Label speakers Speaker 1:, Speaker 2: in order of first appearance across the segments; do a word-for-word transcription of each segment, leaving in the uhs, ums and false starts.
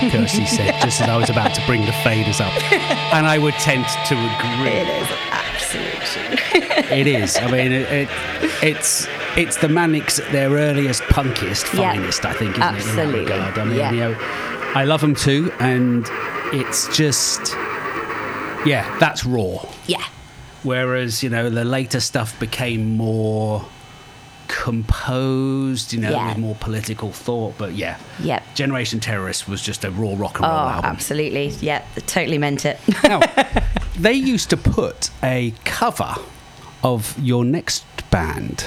Speaker 1: Kirsty said, just as I was about to bring the faders up. And I would tend to agree.
Speaker 2: It is absolutely.
Speaker 1: It is. I mean, it, it, it's it's the Manics at their earliest, punkiest,
Speaker 2: Yeah.
Speaker 1: finest, I think, isn't
Speaker 2: Absolutely.
Speaker 1: it, in that regard? I mean,
Speaker 2: Yeah.
Speaker 1: you know, I love them too, and it's just, yeah, that's raw.
Speaker 2: Yeah.
Speaker 1: Whereas, you know, the later stuff became more composed, you know,
Speaker 2: Yeah.
Speaker 1: with more political thought. But yeah,
Speaker 2: Yep.
Speaker 1: Generation Terrorist was just a raw rock and
Speaker 2: Oh,
Speaker 1: roll album.
Speaker 2: absolutely. Yeah, totally meant it.
Speaker 1: Now, they used to put a cover of your next band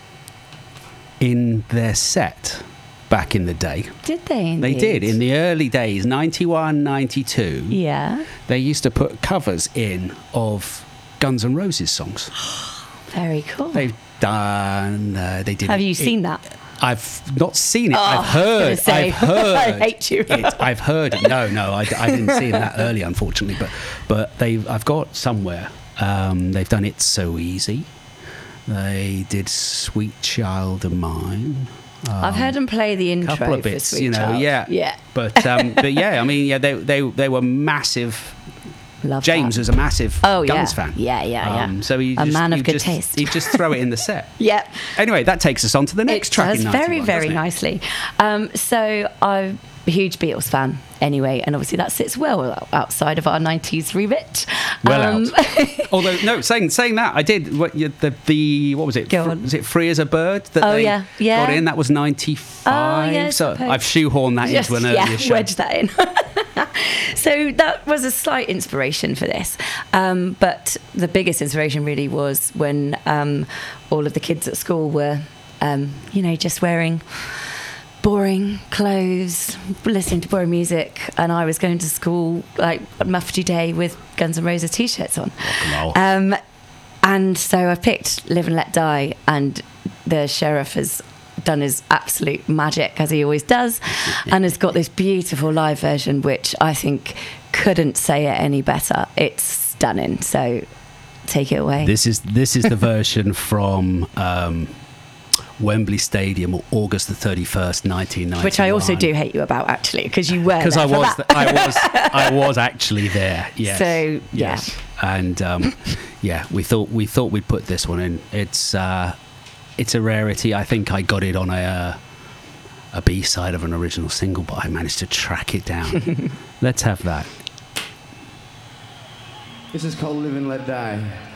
Speaker 1: in their set back in the day.
Speaker 2: Did they?
Speaker 1: They
Speaker 2: Indeed?
Speaker 1: did. In the early days, ninety-one, ninety-two,
Speaker 2: Yeah.
Speaker 1: they used to put covers in of Guns N' Roses songs.
Speaker 2: Very cool.
Speaker 1: They've done, uh, they did
Speaker 2: Have
Speaker 1: it-
Speaker 2: you
Speaker 1: it-
Speaker 2: seen that?
Speaker 1: I've not seen it.
Speaker 2: Oh,
Speaker 1: I've
Speaker 2: I was
Speaker 1: heard.
Speaker 2: gonna say,
Speaker 1: I've heard.
Speaker 2: I hate you.
Speaker 1: it. I've heard it. No, no, I, I didn't see it that early, unfortunately. But but they, I've got somewhere. Um, they've done It's So Easy. They did Sweet Child of Mine.
Speaker 2: I've heard them play the intro
Speaker 1: Couple of
Speaker 2: for
Speaker 1: bits,
Speaker 2: Sweet
Speaker 1: you know.
Speaker 2: Child.
Speaker 1: Yeah,
Speaker 2: Yeah.
Speaker 1: But um, but yeah, I mean, yeah, they they they were massive.
Speaker 2: Love
Speaker 1: James
Speaker 2: that.
Speaker 1: was a massive
Speaker 2: Oh, yeah.
Speaker 1: Guns fan.
Speaker 2: Yeah, yeah, yeah.
Speaker 1: Um, so he
Speaker 2: A
Speaker 1: just,
Speaker 2: man of
Speaker 1: he
Speaker 2: good
Speaker 1: just,
Speaker 2: taste.
Speaker 1: He'd just throw it in the set.
Speaker 2: Yep.
Speaker 1: Anyway, that takes us on to the next
Speaker 2: it
Speaker 1: track.
Speaker 2: does
Speaker 1: in
Speaker 2: very,
Speaker 1: ninety-one,
Speaker 2: very
Speaker 1: doesn't it?
Speaker 2: nicely. Um, so I'm a huge Beatles fan anyway, and obviously that sits well outside of our nineties remit.
Speaker 1: Well
Speaker 2: Um,
Speaker 1: out. Although no, saying saying that, I did what you, the the what was it?
Speaker 2: Go
Speaker 1: Fr-
Speaker 2: on.
Speaker 1: Was it Free as a Bird that
Speaker 2: Oh,
Speaker 1: they
Speaker 2: yeah, yeah.
Speaker 1: got in? That was ninety-five.
Speaker 2: Oh, yeah, I
Speaker 1: so
Speaker 2: suppose.
Speaker 1: I've shoehorned that
Speaker 2: Just,
Speaker 1: into an earlier
Speaker 2: yeah,
Speaker 1: show.
Speaker 2: wedge that in. So that was a slight inspiration for this. Um, but the biggest inspiration really was when um, all of the kids at school were, um, you know, just wearing boring clothes, listening to boring music, and I was going to school like Mufti Day with Guns N' Roses t-shirts on.
Speaker 1: and roll.
Speaker 2: Um, and so I picked Live and Let Die, and the sheriff has done his absolute magic, as he always does, and has got this beautiful live version, which I think couldn't say it any better. It's stunning. So take it away.
Speaker 1: This is this is the version from um, Wembley Stadium, August the thirty-first, nineteen ninety-one.
Speaker 2: Which I also do hate you about, actually, because you were
Speaker 1: Because
Speaker 2: there
Speaker 1: I
Speaker 2: for
Speaker 1: was,
Speaker 2: that.
Speaker 1: th- I was, I was actually there. Yes.
Speaker 2: So, yeah.
Speaker 1: Yes. And um, yeah, we thought we thought we'd put this one in. It's uh, it's a rarity. I think I got it on a uh, a B side of an original single, but I managed to track it down. Let's have that.
Speaker 3: This is called Live and Let Die.